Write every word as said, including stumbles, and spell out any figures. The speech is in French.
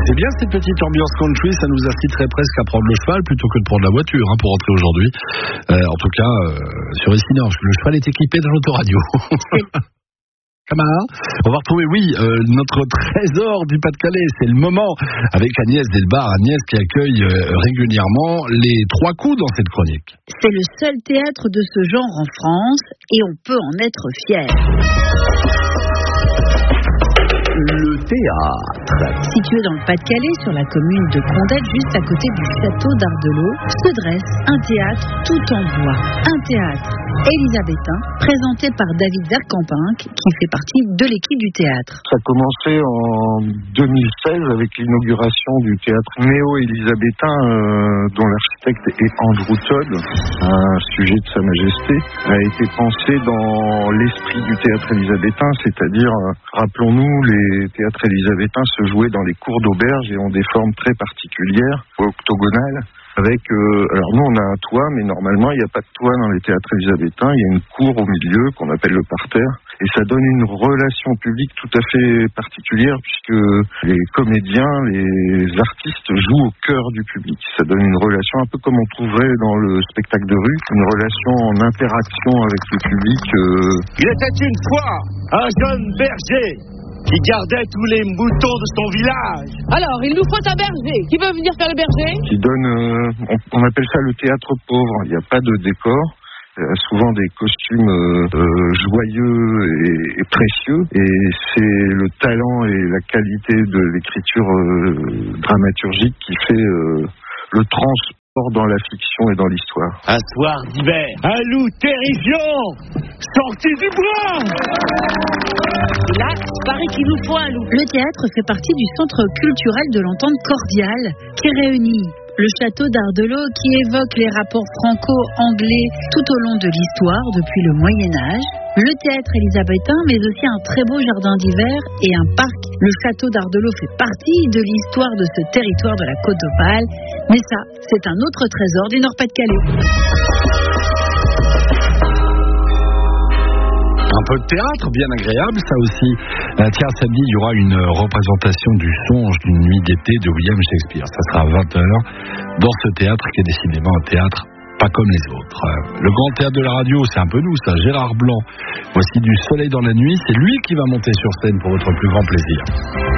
C'est bien cette petite ambiance country, ça nous inciterait presque à prendre le cheval plutôt que de prendre la voiture hein, pour rentrer aujourd'hui. Euh, en tout cas, euh, sur Essinor, le cheval est équipé d'un autoradio. Camara, on va retrouver, oui, euh, notre trésor du Pas-de-Calais. C'est le moment avec Agnès Delbar. Agnès qui accueille euh, régulièrement les trois coups dans cette chronique. C'est le seul théâtre de ce genre en France et on peut en être fier. Le théâtre. Situé dans le Pas-de-Calais, sur la commune de Condette, juste à côté du château d'Ardelot, se dresse un théâtre tout en bois. Un théâtre élisabétain, présenté par David Vercampinck, qui fait partie de l'équipe du théâtre. Ça a commencé en deux mille seize avec l'inauguration du théâtre néo-élisabétain, euh, dont l'architecte est Andrew Todd, un sujet de Sa Majesté, a été pensé dans l'esprit du théâtre élisabétain, c'est-à-dire, euh, rappelons-nous, les théâtres élisabétains se jouaient dans les cours d'auberge et ont des formes très particulières, octogonales. Avec, euh, alors nous on a un toit, mais normalement il n'y a pas de toit dans les théâtres élisabétains, il y a une cour au milieu qu'on appelle le parterre, et ça donne une relation publique tout à fait particulière puisque les comédiens, les artistes jouent au cœur du public. Ça donne une relation un peu comme on trouverait dans le spectacle de rue, une relation en interaction avec le public. Euh... Il était une fois un jeune berger qui gardait tous les moutons de son village. Alors, il nous faut un berger. Qui veut venir faire le berger? Qui donne, euh, on, on appelle ça le théâtre pauvre. Il n'y a pas de décor. Il y a souvent des costumes euh, euh, joyeux et, et précieux. Et c'est le talent et la qualité de l'écriture euh, dramaturgique qui fait euh, le transport dans la fiction et dans l'histoire. Un soir d'hiver, un loup terrifiant sorti du bois. Là, il paraît qu'il nous faut un loup. Le théâtre fait partie du centre culturel de l'entente cordiale qui réunit le château d'Ardelot qui évoque les rapports franco-anglais tout au long de l'histoire depuis le Moyen-Âge, le théâtre élisabétain, mais aussi un très beau jardin d'hiver et un parc. Le château d'Ardelot fait partie de l'histoire de ce territoire de la Côte d'Opale, mais ça, c'est un autre trésor du Nord-Pas-de-Calais. Un peu de théâtre, bien agréable, ça aussi. Euh, tiens, samedi, il y aura une représentation du Songe d'une nuit d'été de William Shakespeare. Ça sera à vingt heures dans ce théâtre qui est décidément un théâtre pas comme les autres. Le grand théâtre de la radio, c'est un peu nous, ça. Gérard Blanc. Voici du soleil dans la nuit. C'est lui qui va monter sur scène pour votre plus grand plaisir.